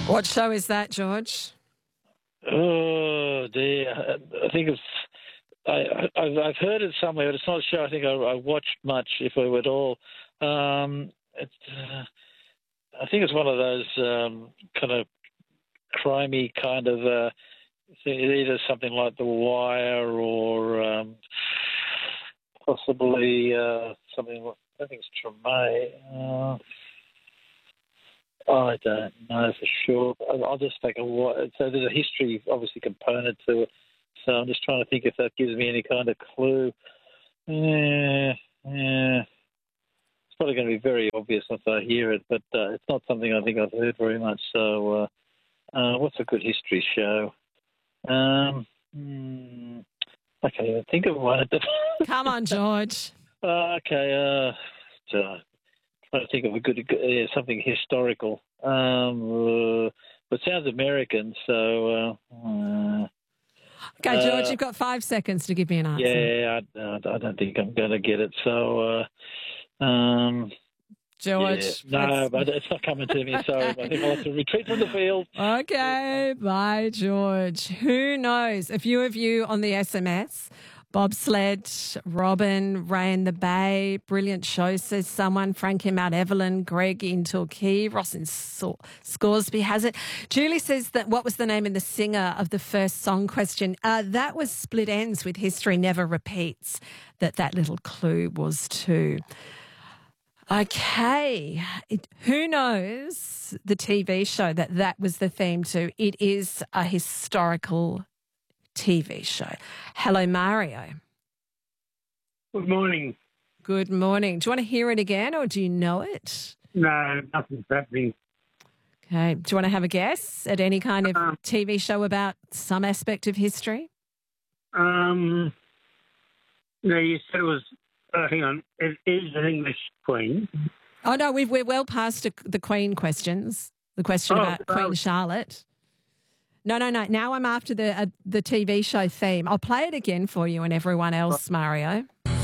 What show is that, George? Oh dear, I think it's. I've heard it somewhere, but it's not a show I think I watched much, if I at all. I think it's one of those kind of crimey kind of. Either something like The Wire or possibly something. I think it's Treme. I don't know for sure. I'll just take a watch. So there's a history, obviously, component to it. So I'm just trying to think if that gives me any kind of clue. Yeah. It's probably going to be very obvious once I hear it, but it's not something I think I've heard very much. So what's a good history show? I can't even think of one. Come on, George. Okay. Trying to think of a good something historical. It sounds American, so. Okay, George, you've got 5 seconds to give me an answer. Yeah, I don't think I'm going to get it. So, George. yeah. No, but it's not coming to me. Sorry, I think I'll have to retreat from the field. Okay, bye, George. Who knows? A few of you on the SMS. Bobsled, Robin, Ray in the Bay, brilliant show, says someone. Frank in Mount Evelyn, Greg in Torquay, Ross in Scoresby has it. Julie says that what was the name and the singer of the first song question? That was Split Ends with History Never Repeats, that little clue was to. Okay, who knows the TV show that was the theme to? It is a historical TV show. Hello, Mario. Good morning. Good morning. Do you want to hear it again or do you know it? No, nothing's happening. Okay. Do you want to have a guess at any kind of TV show about some aspect of history? No, you said it was, hang on, it is an English queen. Oh, no, we're well past the Queen questions, the question about Queen Charlotte. No. Now I'm after the TV show theme. I'll play it again for you and everyone else, Mario.